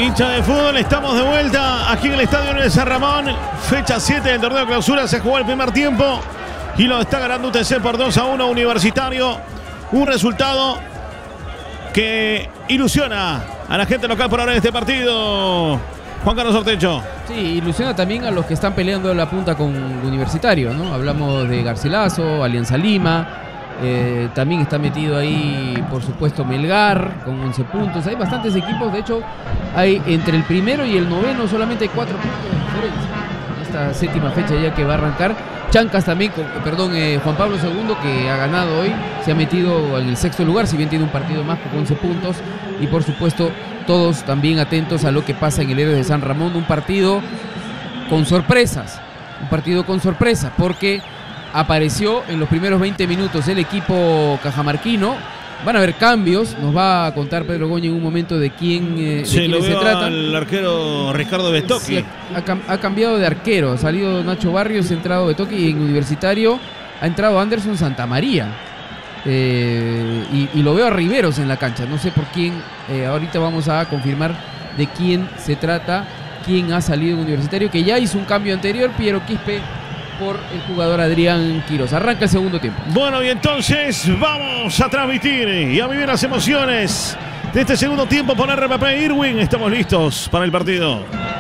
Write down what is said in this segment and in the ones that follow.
Hincha de fútbol, estamos de vuelta aquí en el Estadio de San Ramón. Fecha 7 del torneo de clausura, se jugó el primer tiempo y lo está ganando UTC por 2-1 Universitario. Un resultado que ilusiona a la gente local por ahora en este partido. Juan Carlos Ortecho. Sí, ilusiona también a los que están peleando la punta con Universitario, ¿no? Hablamos de Garcilaso, Alianza Lima. También está metido ahí, por supuesto, Melgar con 11 puntos. Hay bastantes equipos, de hecho, hay entre el primero y el noveno solamente hay 4 puntos de diferencia. Esta séptima fecha ya que va a arrancar. Chancas también, Juan Pablo II, que ha ganado hoy, se ha metido en el sexto lugar, si bien tiene un partido más con 11 puntos. Y por supuesto, todos también atentos a lo que pasa en el Héroes de San Ramón. Un partido con sorpresas, porque apareció en los primeros 20 minutos el equipo cajamarquino. Van a haber cambios, nos va a contar Pedro Goñi en un momento de quién se trata. El arquero Ricardo Betoqui. Sí, ha cambiado de arquero, ha salido Nacho Barrios, ha entrado Betoqui, y en Universitario ha entrado Anderson Santamaría. Y lo veo a Riveros en la cancha, no sé por quién, ahorita vamos a confirmar de quién se trata, quién ha salido en Universitario, que ya hizo un cambio anterior, Piero Quispe por el jugador Adrián Quiroz. Arranca el segundo tiempo. Bueno, y entonces vamos a transmitir y a vivir las emociones de este segundo tiempo por RPP Irwin. Estamos listos para el partido.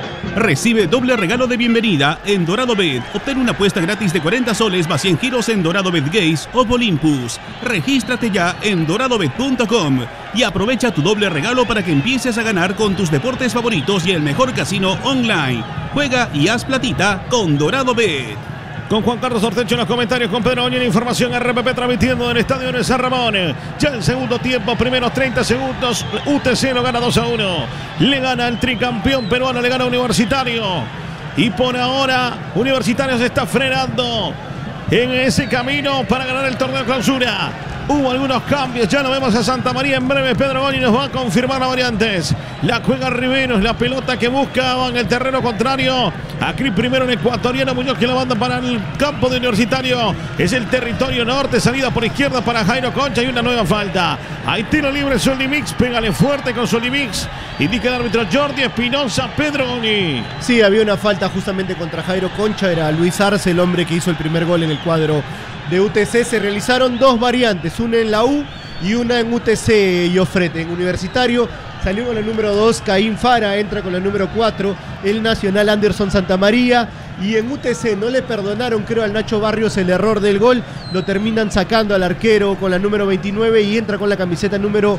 Recibe doble regalo de bienvenida en Dorado Bet. Obtén una apuesta gratis de 40 soles más 100 giros en Dorado Bet Gays o Olympus. Regístrate ya en doradobet.com y aprovecha tu doble regalo para que empieces a ganar con tus deportes favoritos y el mejor casino online. Juega y haz platita con Dorado Bet. Con Juan Carlos Ortecho en los comentarios, con Pedro Oñón, información RPP transmitiendo en el Estadio de San Ramón. Ya en segundo tiempo, primeros 30 segundos, UTC lo gana 2-1. Le gana el tricampeón peruano, le gana Universitario. Y por ahora, Universitario se está frenando en ese camino para ganar el torneo de clausura. Hubo algunos cambios, ya lo vemos a Santamaría en breve. Pedro Goñi nos va a confirmar las variantes. La juega Riveros, la pelota que busca en el terreno contrario. Aquí primero en ecuatoriano, Muñoz que la manda para el campo de Universitario. Es el territorio norte, salida por izquierda para Jairo Concha y una nueva falta. Hay tiro libre Solimix, pégale fuerte con Solimix. Indica el árbitro Jordi Espinosa, Pedro Goñi. Sí, había una falta justamente contra Jairo Concha, era Luis Arce, el hombre que hizo el primer gol en el cuadro de UTC. Se realizaron dos variantes, una en la U y una en UTC y Ofrete. En Universitario salió con el número 2 Caín Fara, entra con el número 4 el nacional Anderson Santamaría, y en UTC no le perdonaron, creo, al Nacho Barrios el error del gol, lo terminan sacando al arquero con la número 29 y entra con la camiseta número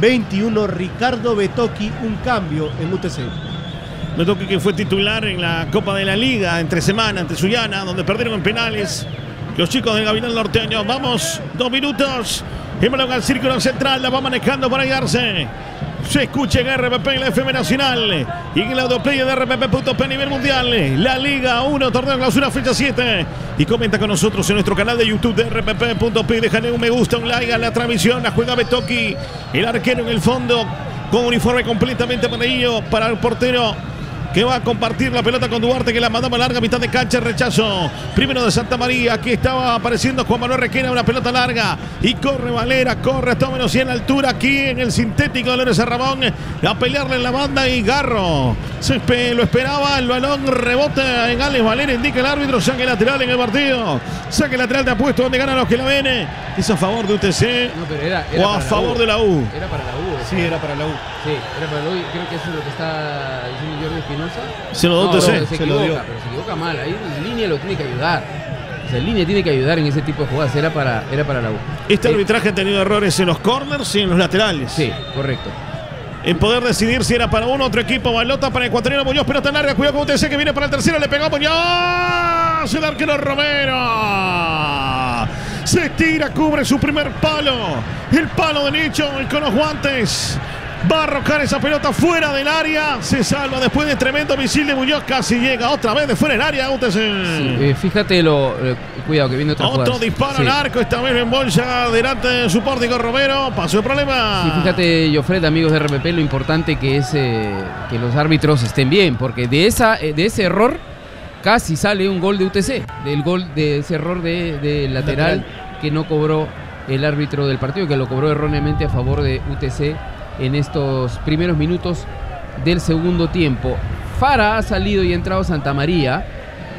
21 Ricardo Betoqui. Un cambio en UTC. Betoqui, que fue titular en la Copa de la Liga entre semana ante Sullana, donde perdieron en penales los chicos del Gavilán Norteño. Vamos, 2 minutos. Hemos al círculo central, la va manejando para Arce. Se escucha en RPP y la FM Nacional y en el audioplayer de RPP.p a nivel mundial. La Liga 1, torneo de clausura, fecha 7. Y comenta con nosotros en nuestro canal de YouTube de RPP.p. Déjale un me gusta, un like a la transmisión. La juega Betoqui, el arquero en el fondo, con uniforme completamente amarillo para el portero, que va a compartir la pelota con Duarte, que la mandaba larga, mitad de cancha, rechazo. Primero de Santamaría, aquí estaba apareciendo Juan Manuel Requena, una pelota larga. Y corre Valera, corre hasta menos 100 altura aquí en el sintético de Héroes de San Ramón. A pelearle en la banda y Garro lo esperaba, el balón rebota en Alex Valera, indica el árbitro, saque lateral en el partido. Saque lateral de apuesto donde ganan los que la ven. ¿Es a favor de UTC o a favor de la U? Era para la U. Sí, era para la U. Sí, era para la U. Creo que eso es lo que está diciendo Jordi Espinosa. Se lo dio UTC. Se equivoca mal. Ahí en línea lo tiene que ayudar. O sea, en línea tiene que ayudar en ese tipo de jugadas. Era para la U. Este arbitraje ha tenido errores en los corners y en los laterales. Sí, correcto. En poder decidir si era para uno o otro equipo. Balota para el ecuatoriano Muñoz, pelota larga. Cuidado con UTC que viene para el tercero. Le pegó Muñoz. El arquero Romero se estira, cubre su primer palo. El palo de Nicho y con los guantes va a arrojar esa pelota fuera del área. Se salva después de tremendo misil de Muñoz. Casi llega otra vez de fuera del área. UTC. Sí, fíjate cuidado que viene otra jugada. Otro disparo al arco. Esta vez en bolsa delante de su pórtico Romero. Pasó el problema. Sí, fíjate, Jofred, amigos de RPP, lo importante que es que los árbitros estén bien. Porque de ese error casi sale un gol de UTC. Del gol de ese error de lateral que no cobró el árbitro del partido, que lo cobró erróneamente a favor de UTC en estos primeros minutos del segundo tiempo. Fara ha salido y ha entrado Santamaría,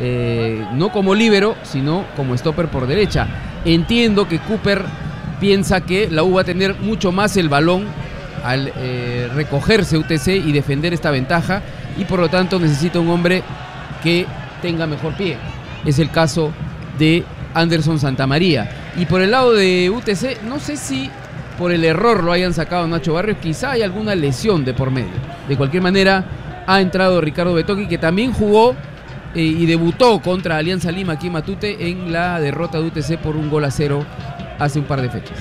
no como líbero, sino como stopper por derecha. Entiendo que Cooper piensa que la U va a tener mucho más el balón al recogerse UTC y defender esta ventaja, y por lo tanto necesita un hombre que tenga mejor pie. Es el caso de Anderson Santamaría. Y por el lado de UTC, no sé si por el error lo hayan sacado a Nacho Barrios, quizá hay alguna lesión de por medio. De cualquier manera, ha entrado Ricardo Betoqui, que también jugó y debutó contra Alianza Lima aquí en Matute en la derrota de UTC por 1-0 hace un par de fechas.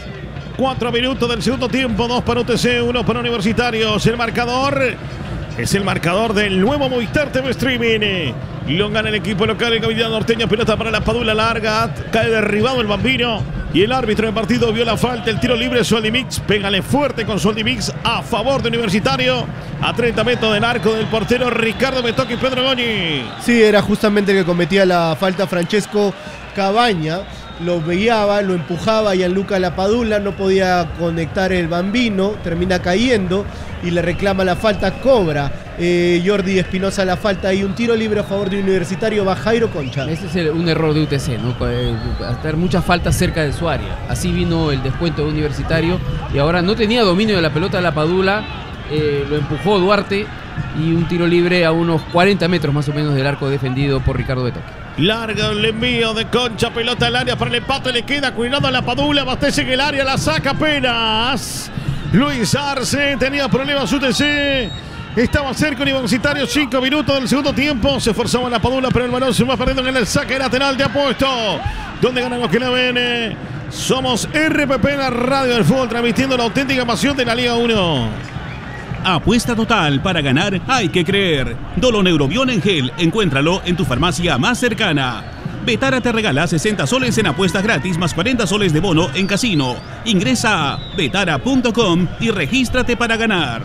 4 minutos del segundo tiempo, 2 para UTC, 1 para Universitarios. El marcador es el marcador del nuevo Movistar TV Streaming. Lo gana el equipo local, el Gavilán Norteño. Pelota para la Padula larga. Cae derribado el Bambino. Y el árbitro del partido vio la falta. El tiro libre, Soldimix. Pégale fuerte con Soldimix a favor de Universitario. A 30 metros del arco del portero Ricardo Betoqui y Pedro Goñi. Sí, era justamente el que cometía la falta Francesco Cabaña. Lo veía, lo empujaba Gianluca Lapadula, no podía conectar el Bambino, termina cayendo y le reclama la falta, cobra Jordi Espinosa la falta y un tiro libre a favor de Universitario, va Jairo Concha. Ese es un error de UTC, ¿no? Hacer muchas faltas cerca de su área. Así vino el descuento de Universitario y ahora no tenía dominio de la pelota Lapadula, lo empujó Duarte y un tiro libre a unos 40 metros más o menos del arco defendido por Ricardo Betoqui. Larga el envío de Concha, pelota al área para el empate, le queda cuidado a la Padula, abastece en el área, la saca apenas. Luis Arce, tenía problemas UTC, estaba cerca Universitario, 5 minutos del segundo tiempo, se esforzaba la Padula, pero el balón se va perdiendo en el saque lateral de Apuesto, donde ganan los que la ven. Somos RPP, la radio del fútbol, transmitiendo la auténtica pasión de la Liga 1. Apuesta total, para ganar hay que creer. Doloneurobión en gel, encuéntralo en tu farmacia más cercana. Betara te regala 60 soles en apuestas gratis más 40 soles de bono en casino. Ingresa a betara.com y regístrate para ganar.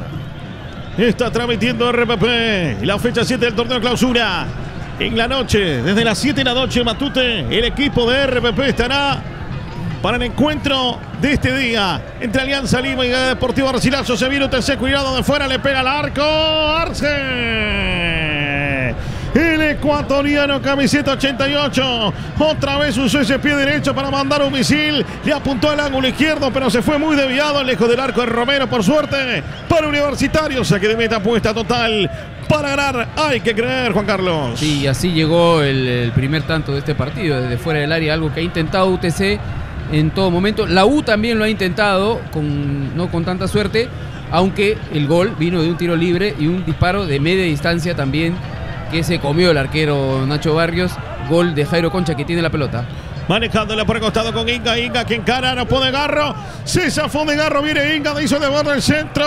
Está transmitiendo RPP, la fecha 7 del torneo de clausura. En la noche, desde las 7 de la noche, Matute, el equipo de RPP estará para el encuentro de este día entre Alianza Lima y Deportivo Garcilaso. Se viene UTC, cuidado de fuera, le pega al arco Arce. El ecuatoriano, camiseta 88. Otra vez usó ese pie derecho para mandar un misil. Le apuntó al ángulo izquierdo, pero se fue muy desviado, lejos del arco de Romero, por suerte. Para Universitario, saque de meta, apuesta total. Para ganar hay que creer, Juan Carlos. Sí, así llegó el primer tanto de este partido, desde fuera del área, algo que ha intentado UTC en todo momento. La U también lo ha intentado, no con tanta suerte, aunque el gol vino de un tiro libre y un disparo de media distancia también que se comió el arquero Nacho Barrios. Gol de Jairo Concha, que tiene la pelota. Manejándola por el costado con Inga que encara, no puede Garro. Se zafó de Garro, viene Inga, hizo de bordo el centro.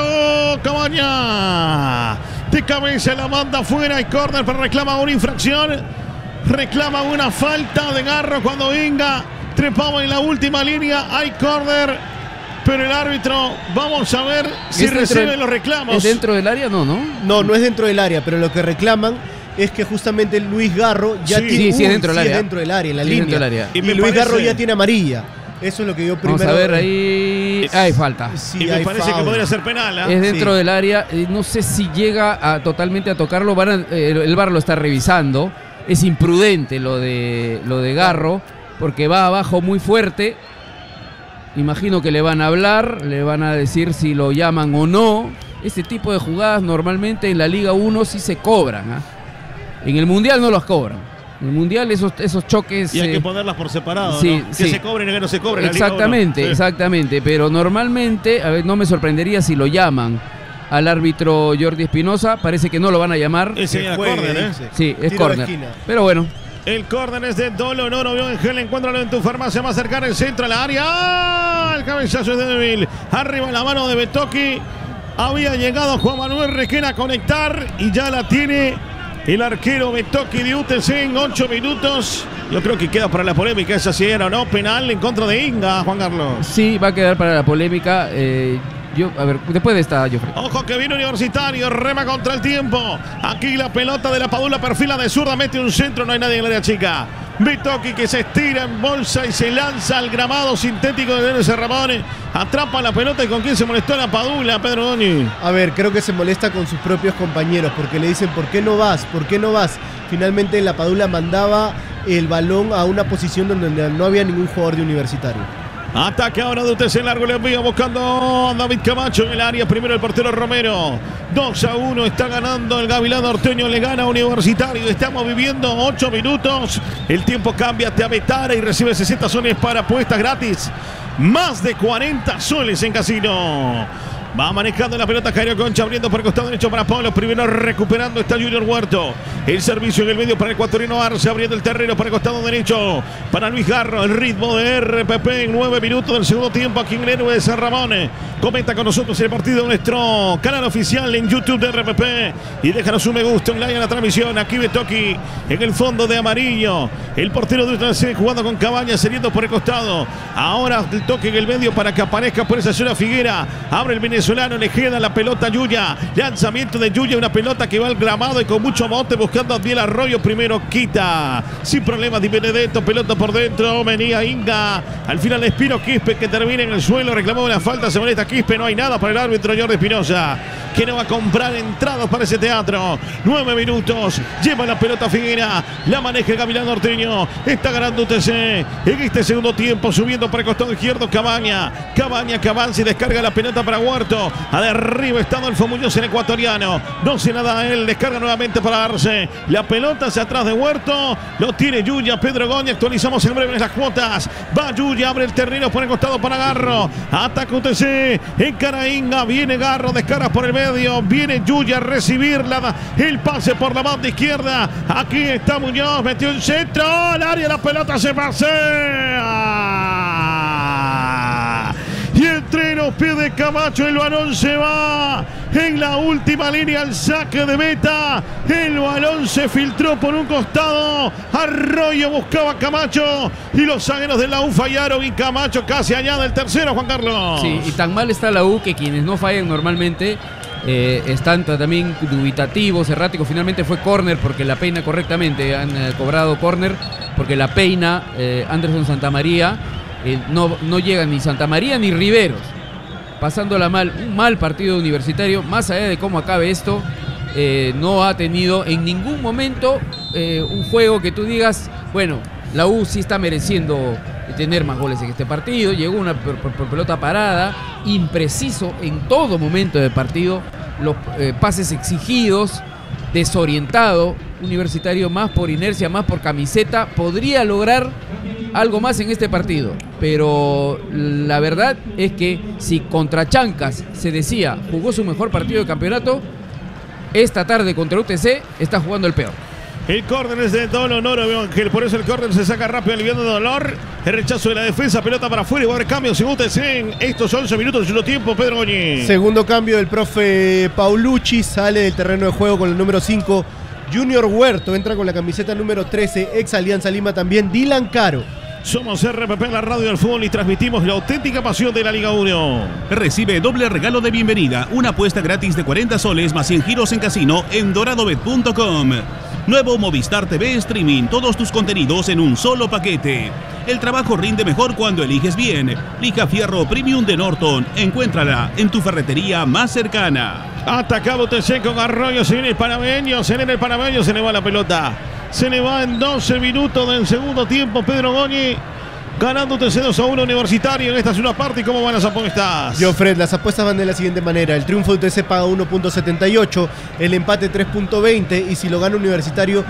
Cabaña de cabeza la manda afuera y córner, pero reclama una infracción. Reclama una falta de Garro cuando Inga trepaba en la última línea. Hay córner, pero el árbitro, vamos a ver si recibe los reclamos. ¿Es dentro del área? No. No es dentro del área, pero lo que reclaman es que justamente Luis Garro ya tiene... Sí, es dentro del área. Es dentro del área, en la línea. Dentro del área. Y Luis Garro ya tiene amarilla. Eso es lo que yo primero... Vamos a ver ahí... Hay falta. Sí, y me parece que podría ser penal. Es dentro del área. No sé si llega totalmente a tocarlo. El VAR lo está revisando. Es imprudente lo de Garro, porque va abajo muy fuerte. Imagino que le van a hablar, le van a decir si lo llaman o no. Este tipo de jugadas normalmente en la Liga 1 sí se cobran. En el Mundial no los cobran. En el Mundial esos choques... Y hay que ponerlas por separado, sí, ¿no? Sí. Que se cobren y que no se cobren. Exactamente, exactamente. Pero normalmente, a ver, no me sorprendería si lo llaman al árbitro Jordi Espinosa. Parece que no lo van a llamar. Ese era córner, ¿eh? Sí, es córner. Pero bueno. El córner es de Doloneurobión en gel. Encuéntralo en tu farmacia más cercana, el centro, a la área. El cabezazo es de débil. Arriba en la mano de Betoqui. Había llegado Juan Manuel Requena a conectar y ya la tiene el arquero Betoqui de UTC en 8 minutos. Yo creo que queda para la polémica, esa si era o no penal en contra de Inga, Juan Carlos. Sí, va a quedar para la polémica. A ver, después de esta, Joffrey. Ojo que viene Universitario, rema contra el tiempo. Aquí la pelota de la Padula, perfila de zurda, mete un centro, no hay nadie en el área chica. Bitoki que se estira en bolsa y se lanza al gramado sintético de Denis Ramón. Atrapa la pelota y con quién se molestó la Padula, Pedro Goñi. A ver, creo que se molesta con sus propios compañeros porque le dicen ¿por qué no vas? ¿Por qué no vas? Finalmente la Padula mandaba el balón a una posición donde no había ningún jugador de Universitario. Ataque ahora de UTC largo, le envía buscando a David Camacho en el área. Primero el portero Romero. 2-1 está ganando el Gavilán Norteño, le gana a Universitario. Estamos viviendo 8 minutos. El tiempo cambia, te Betara y recibe 60 soles para apuestas gratis. Más de 40 soles en casino. Va manejando la pelota Jairo Concha, abriendo por el costado derecho para Pablo. Primero recuperando está Junior Huerto. El servicio en el medio para el ecuatoriano Arce, abriendo el terreno para el costado derecho para Luis Garro. El ritmo de RPP en 9 minutos del segundo tiempo aquí en el héroe de San Ramón. Comenta con nosotros el partido de nuestro canal oficial en YouTube de RPP y déjanos un me gusta, un like en la transmisión. Aquí Betoki en el fondo de amarillo. El portero de UTC jugando con Cabañas, saliendo por el costado. Ahora el toque en el medio para que aparezca por esa zona Figuera. Abre el venezolano, le queda la pelota a Yuya. Lanzamiento de Yuya, una pelota que va al gramado y con mucho monte buscando a Adiel Arroyo. Primero quita sin problemas Di Benedetto, pelota por dentro. Venía Inga. Al final Espino Quispe que termina en el suelo. Reclamó una falta, se molesta Quispe. No hay nada para el árbitro Jordi Espinosa, que no va a comprar entradas para ese teatro. 9 minutos. Lleva la pelota Figuera. La maneja el Gavilán Norteño. Está ganando UTC en este segundo tiempo. Subiendo para el costado izquierdo Cabaña que avanza y descarga la pelota para Huerto. A de arriba está Adolfo Muñoz, el ecuatoriano. No se nada a él. Descarga nuevamente para Arce. La pelota hacia atrás de Huerto. Lo tiene Yuya. Pedro Goñi. Actualizamos en breve las cuotas. Va Yuya. Abre el terreno por el costado para Garro. Ataca UTC. En Caraínga. Viene Garro. Descarga por el medio. Viene Yuya a recibirla. El pase por la banda izquierda. Aquí está Muñoz. Metió el centro. Al área. La pelota se pasea. Y entre los pies de Camacho el balón se va en la última línea al saque de meta. El balón se filtró por un costado. Arroyo buscaba a Camacho y los zagueros de la U fallaron y Camacho casi añade el tercero, Juan Carlos. Sí, y tan mal está la U que quienes no fallan normalmente están también dubitativos, erráticos. Finalmente fue córner porque la peina correctamente. Han cobrado córner porque la peina Anderson Santamaría. No llegan ni Santamaría ni Riveros, pasándola mal. Un mal partido Universitario, más allá de cómo acabe esto. No ha tenido en ningún momento un juego que tú digas, bueno, la U sí está mereciendo tener más goles en este partido. Llegó una por pelota parada, impreciso en todo momento del partido, los pases exigidos, desorientado. Universitario más por inercia, más por camiseta, podría lograr algo más en este partido, pero la verdad es que si contra Chancas se decía jugó su mejor partido de campeonato, esta tarde contra UTC está jugando el peor. El córner es de Don Honoro Ángel, por eso el córner se saca rápido aliviando dolor. El rechazo de la defensa, pelota para afuera y va a haber cambios en UTC en estos 11 minutos de segundo tiempo, Pedro Goñi. Segundo cambio del profe Paulucci, sale del terreno de juego con el número 5 Junior Huerto, entra con la camiseta número 13, ex Alianza Lima también, Dylan Caro. Somos RPP, la radio del fútbol, y transmitimos la auténtica pasión de la Liga 1. Recibe doble regalo de bienvenida, una apuesta gratis de 40 soles más 100 giros en casino en doradobet.com. Nuevo Movistar TV Streaming, todos tus contenidos en un solo paquete. El trabajo rinde mejor cuando eliges bien. Lija Fierro Premium de Norton, encuéntrala en tu ferretería más cercana. Atacado UTC con Arroyo, se viene el panameño, se le va la pelota. Se le va en 12 minutos del segundo tiempo, Pedro Goñi. Ganando UTC 2-1 Universitario en esta segunda parte. ¿Y cómo van las apuestas? Yo, Fred, las apuestas van de la siguiente manera. El triunfo de UTC paga 1.78, el empate 3.20 y si lo gana Universitario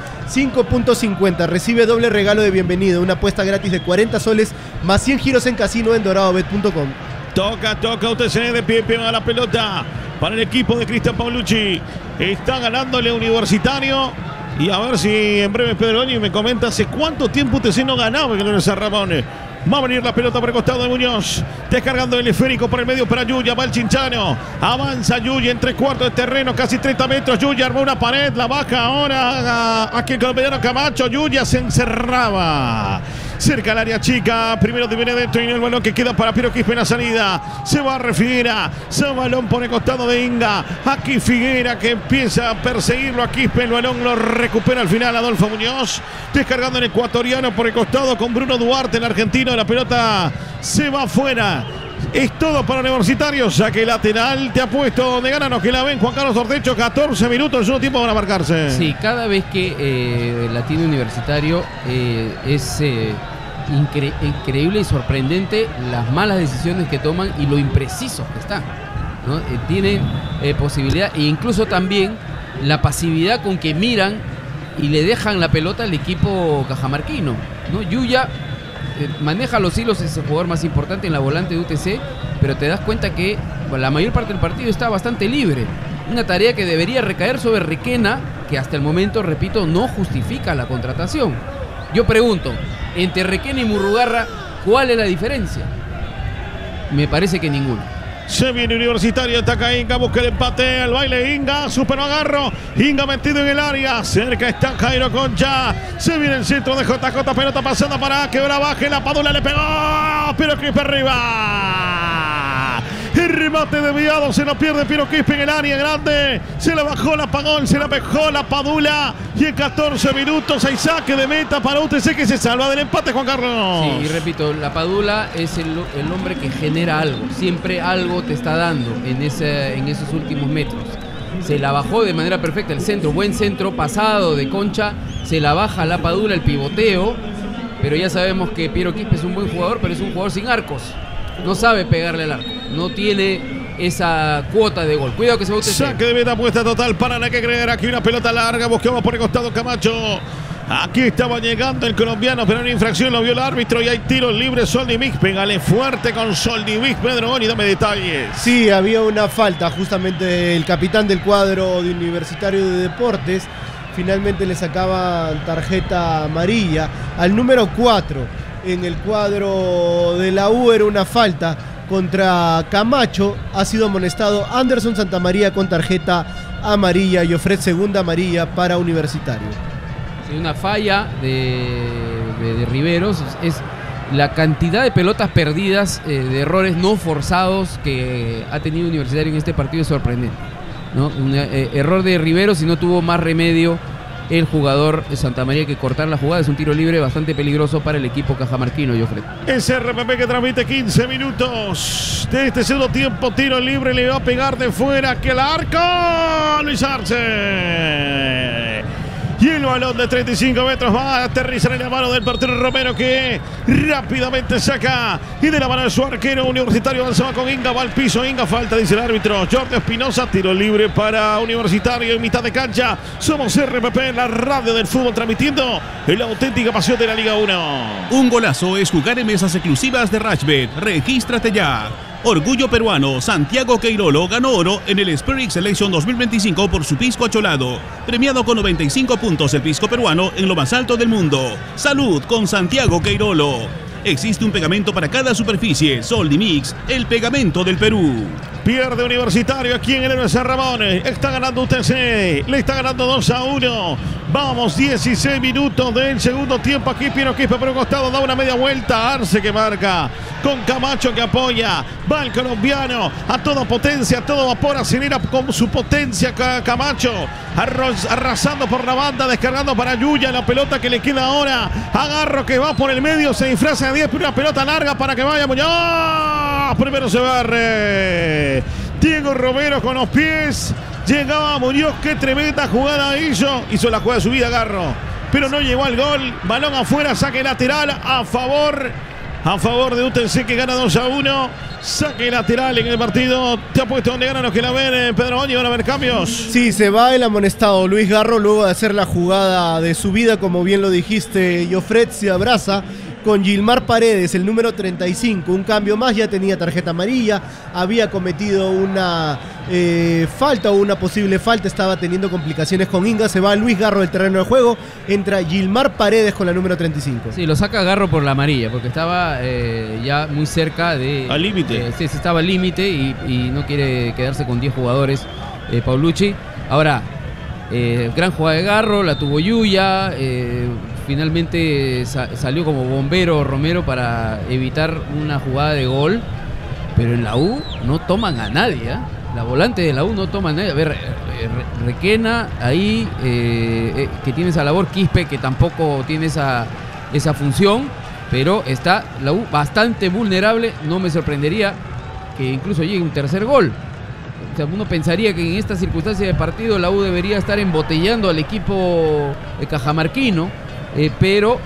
5.50. Recibe doble regalo de bienvenida, una apuesta gratis de 40 soles más 100 giros en casino en doradobet.com. Toca UTC de pie a la pelota para el equipo de Cristian Paulucci. Está ganándole Universitario. Y a ver si en breve Pedro Goñi me comenta hace cuánto tiempo UTC no ganaba en el San Ramón. Va a venir la pelota por el costado de Muñoz. Descargando el esférico por el medio para Yuya. Va el Chinchano. Avanza Yuya en 3/4 de terreno. Casi 30 metros. Yuya armó una pared. La baja ahora aquí el colombiano Camacho. Yuya se encerraba. cerca al área chica. Primero de Benedetto y el balón que queda para Piero Quispe en la salida. Se va a Figuera. Se va balón por el costado de Inga. Aquí Figuera que empieza a perseguirlo a Quispe. El balón lo recupera al final Adolfo Muñoz. Descargando en ecuatoriano por el costado con Bruno Duarte, el argentino. La pelota se va afuera. Es todo para Universitario. Saque lateral. Te apuesto donde ganan los que la ven. Juan Carlos Ortecho, 14 minutos. En su tiempo van a marcarse. Sí, cada vez que la tiene Universitario es increíble y sorprendente las malas decisiones que toman y lo imprecisos que están, ¿no? Tienen posibilidad e incluso también la pasividad con que miran y le dejan la pelota al equipo cajamarquino, ¿no? Yuya maneja los hilos, es el jugador más importante en la volante de UTC, pero te das cuenta que la mayor parte del partido está bastante libre. Una tarea que debería recaer sobre Requena, que hasta el momento, repito, no justifica la contratación. Yo pregunto, entre Requena y Murrugarra, ¿cuál es la diferencia? Me parece que ninguna. Se viene Universitario, ataca Inga, busca el empate, al baile Inga, super agarro, Inga metido en el área, cerca está Jairo Concha, se viene el centro de JJ, pelota pasando para que ahora baje, la Padula le pegó, pero Quispe arriba, el remate desviado, se lo pierde Piero Quispe en el área grande, se la bajó la Pagón, se la pegó la Padula, y en 14 minutos hay saque de meta para UTC que se salva del empate, Juan Carlos. Sí, y repito, la Padula es el hombre que genera algo, siempre algo te está dando en esos últimos metros. Se la bajó de manera perfecta el centro, buen centro pasado de Concha, se la baja la Padula, el pivoteo, pero ya sabemos que Piero Quispe es un buen jugador, pero es un jugador sin arcos. No sabe pegarle al arco, no tiene esa cuota de gol. Cuidado que se va a UTC. Saque de meta, apuesta total para la que creer. Aquí una pelota larga, buscamos por el costado Camacho. Aquí estaba llegando el colombiano, pero en infracción lo vio el árbitro y hay tiros libres. Soldi Mix, pégale fuerte con Soldi Mix, Pedro Goni, dame detalles. Sí, había una falta, justamente el capitán del cuadro de Universitario de Deportes. Finalmente le sacaban tarjeta amarilla al número 4. En el cuadro de la U era una falta contra Camacho. Ha sido amonestado Anderson Santamaría con tarjeta amarilla y ofrece segunda amarilla para Universitario. Sí, una falla de Riveros. Es la cantidad de pelotas perdidas, de errores no forzados que ha tenido Universitario en este partido es sorprendente, ¿no? Un error de Riveros y no tuvo más remedio el jugador de Santamaría que cortar la jugada. Es un tiro libre bastante peligroso para el equipo cajamarquino, Jofre. Es RPP que transmite 15 minutos de este segundo tiempo. Tiro libre, le va a pegar de fuera que el arco Luis Arce. Y el balón de 35 metros va a aterrizar en la mano del portero Romero, que rápidamente saca. Y de la mano de su arquero Universitario avanzaba con Inga, va al piso. Inga, falta, dice el árbitro Jordi Espinosa. Tiro libre para Universitario en mitad de cancha. Somos RPP, la radio del fútbol, transmitiendo la auténtica pasión de la Liga 1. Un golazo es jugar en mesas exclusivas de Rashbet. Regístrate ya. Orgullo peruano, Santiago Queirolo ganó oro en el Spirit Selection 2025 por su pisco acholado. Premiado con 95 puntos el pisco peruano en lo más alto del mundo. Salud con Santiago Queirolo. Existe un pegamento para cada superficie. Soldimix, el pegamento del Perú. Pierde Universitario aquí en el Héroe San Ramón. Está ganando UTC. Le está ganando 2-1. Vamos, 16 minutos del segundo tiempo. Aquí Piero Quispe por un costado. Da una media vuelta. Arce que marca. Con Camacho que apoya. Va el colombiano. A toda potencia, a todo vapor. Acelera con su potencia Camacho. Arrasando por la banda. Descargando para Yuya. La pelota que le queda ahora. Agarro que va por el medio. Se disfraza de 10. Una pelota larga para que vaya Muñoz. Primero se barre Diego Romero con los pies. Llegaba Muñoz, qué tremenda jugada hizo la jugada de su vida Garro, pero no llegó al gol. Balón afuera, saque lateral a favor de UTC que gana 2-1. Saque lateral en el partido. Te ha puesto donde ganan los que la ven, Pedro Oñi. ¿Van a haber cambios? Sí, se va el amonestado Luis Garro luego de hacer la jugada de su vida, como bien lo dijiste, Jofret. Se abraza con Gilmar Paredes, el número 35. Un cambio más, ya tenía tarjeta amarilla, había cometido una falta o una posible falta, estaba teniendo complicaciones con Inga. Se va Luis Garro del terreno de juego, entra Gilmar Paredes con la número 35. Sí, lo saca Garro por la amarilla, porque estaba ya muy cerca de... Al límite. Sí, estaba al límite y no quiere quedarse con 10 jugadores Paulucci. Ahora, gran jugada de Garro, la tuvo Yuya, finalmente salió como bombero Romero para evitar una jugada de gol, pero en la U no toman a nadie, ¿eh? La volante de la U no toma a nadie. A ver, Requena ahí, que tiene esa labor, Quispe, que tampoco tiene esa función, pero está la U bastante vulnerable. No me sorprendería que incluso llegue un tercer gol. O sea, uno pensaría que en esta circunstancia de partido la U debería estar embotellando al equipo cajamarquino, pero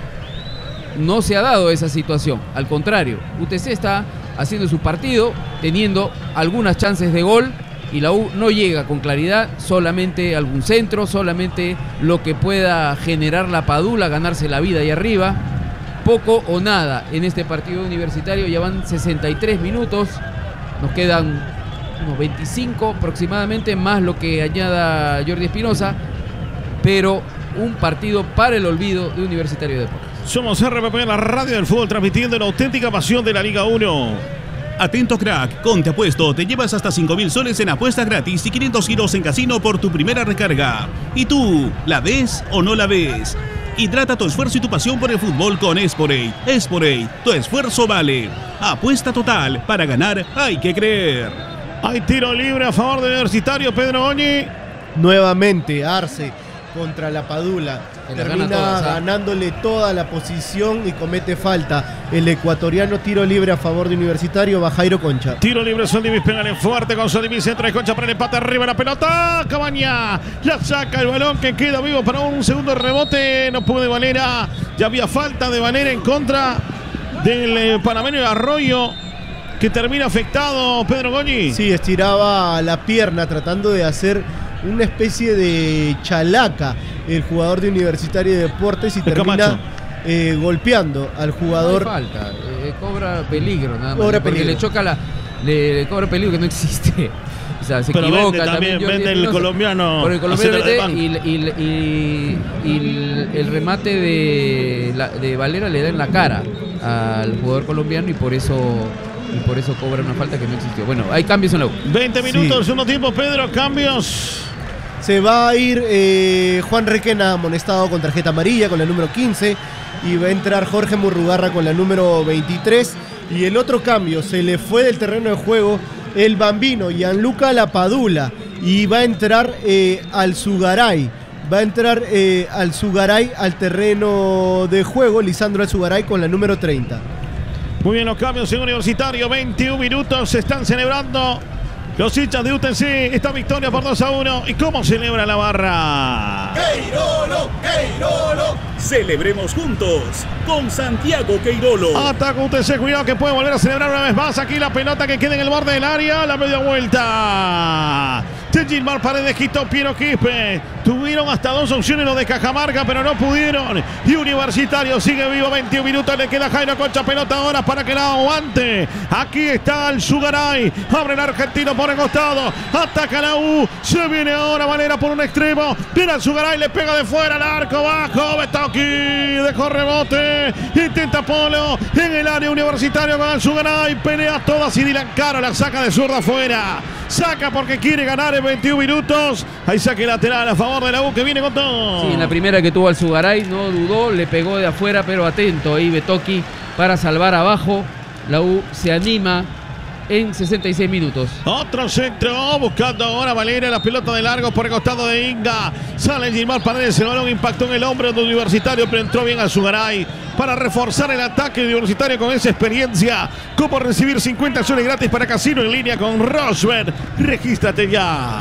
no se ha dado esa situación. Al contrario, UTC está haciendo su partido, teniendo algunas chances de gol, y la U no llega con claridad, solamente algún centro, solamente lo que pueda generar la Padula, ganarse la vida ahí arriba. Poco o nada en este partido universitario. Ya van 63 minutos, nos quedan unos 25 aproximadamente, más lo que añada Jordi Espinosa, pero un partido para el olvido de Universitario de Deportes. Somos RPP, la radio del fútbol, transmitiendo la auténtica pasión de la Liga 1. Atento, crack, con Te Apuesto te llevas hasta 5.000 soles en apuestas gratis y 500 giros en casino por tu primera recarga. ¿Y tú, la ves o no la ves? Hidrata tu esfuerzo y tu pasión por el fútbol con Esporate. Esporate, tu esfuerzo vale. Apuesta total, para ganar hay que creer. Hay tiro libre a favor de Universitario, Pedro Goñi. Nuevamente Arce contra la Padula. Termina todas, ganándole toda la posición y comete falta. El ecuatoriano, tiro libre a favor de Universitario, va Jairo Concha. Tiro libre, Soldivis, pégale fuerte con Soldivis, centro de Concha para el empate, arriba la pelota, Cabaña, la saca el balón que queda vivo para un segundo rebote, no puede Valera, ya había falta de Valera en contra del panameño Arroyo, que termina afectado, Pedro Goñi. Sí, estiraba la pierna tratando de hacer una especie de chalaca el jugador de Universitario de Deportes y termina golpeando al jugador. No hay falta, cobra peligro nada más, Cobra porque peligro. le choca le cobra peligro que no existe. O sea, se Pero equivoca vende también, Jordi vende el Espinosa. colombiano. Por el colombiano haciendo la vende y el remate de Valera le da en la cara al jugador colombiano y por eso cobra una falta que no existió. Bueno, hay cambios en la U. 20 minutos, Sí. segundo tiempo, Pedro, cambios. Se va a ir Juan Requena amonestado con tarjeta amarilla con la número 15 y va a entrar Jorge Murrugarra con la número 23. Y el otro cambio, se le fue del terreno de juego el bambino Gianluca Lapadula y va a entrar Alzugaray. Va a entrar Alzugaray al terreno de juego, Lisandro Alzugaray con la número 30. Muy bien, los cambios en Universitario, 21 minutos, se están celebrando los hinchas de UTC esta victoria por 2-1. ¿Y cómo celebra la barra? ¡Queirolo! ¡Queirolo! Celebremos juntos con Santiago Queirolo. Ataca UTC, cuidado que puede volver a celebrar una vez más. Aquí la pelota que queda en el borde del área, la media vuelta de Gilmar Paredes, quitó Piero Quispe. Tuvieron hasta dos opciones los de Cajamarca, pero no pudieron. Y Universitario sigue vivo, 21 minutos, le queda Jairo Concha, pelota ahora para que la aguante. Aquí está el Sugaray, abre el argentino por el costado, ataca la U, se viene ahora Valera por un extremo, viene el Sugaray, le pega de fuera al arco bajo, Betoki, dejó rebote, intenta Polo en el área Universitario con el Sugaray, pelea todas y Dylan Caro la saca de zurda afuera. Saca porque quiere ganar en 21 minutos. Hay saque lateral a favor de la U que viene con todo. Sí, en la primera que tuvo al Sugaray no dudó, le pegó de afuera, pero atento ahí Betoki para salvar abajo. La U se anima en 66 minutos. Otro centro, buscando ahora Valera, la pelota de largo por el costado de Inga. Sale Gilmar Paredes, el balón impactó en el hombro de Universitario, pero entró bien al Sugaray para reforzar el ataque de Universitario con esa experiencia. Como recibir 50 soles gratis para casino en línea con Rosbet. Regístrate ya.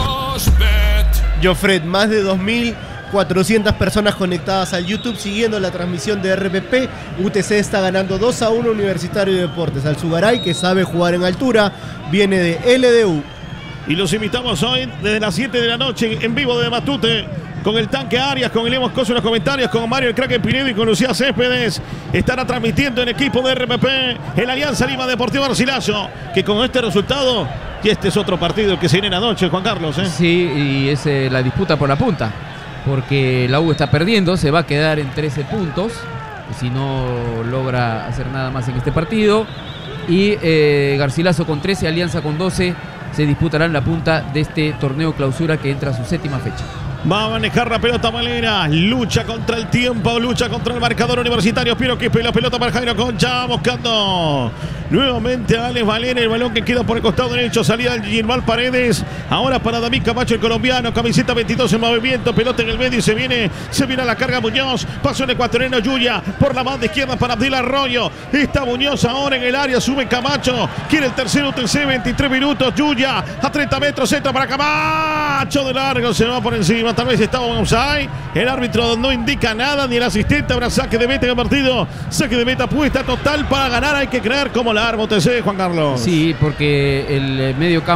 Jofred, más de 2.400 personas conectadas al YouTube siguiendo la transmisión de RPP. UTC está ganando 2-1 Universitario de Deportes. Alzugaray, que sabe jugar en altura, viene de LDU. Y los invitamos hoy desde las 7 de la noche en vivo de Matute con el Tanque Arias, con el Emos Coso en los comentarios, con Mario el Crack Pinedo y con Lucía Céspedes. Estará transmitiendo en equipo de RPP el Alianza Lima Deportivo Garcilaso, que con este resultado, y este es otro partido que se viene anoche, Juan Carlos. Sí, y es la disputa por la punta, porque la U está perdiendo, se va a quedar en 13 puntos, si no logra hacer nada más en este partido. Y Garcilaso con 13, Alianza con 12, se disputarán la punta de este torneo clausura que entra a su 7ª fecha. Va a manejar la pelota Valera. Lucha contra el tiempo, lucha contra el marcador Universitario. Piero Quispe, la pelota para Jairo Concha. Buscando nuevamente a Alex Valera. El balón que queda por el costado derecho. Salida de Gilmar Paredes. Ahora para David Camacho, el colombiano. Camiseta 22 en movimiento. Pelota en el medio y se viene a la carga Muñoz. Pasó el ecuatoriano Yuya por la banda izquierda para Abdil Arroyo. Está Muñoz ahora en el área. Sube Camacho. Quiere el tercero UTC. 23 minutos. Yuya a 30 metros. Entra para Camacho de largo. Se va por encima. Tal vez estaba en offside. El árbitro no indica nada, ni el asistente. Habrá saque de meta en el partido. Saque de meta apuesta total para ganar. Hay que creer como la arma UTC, Juan Carlos. Sí, porque el medio campo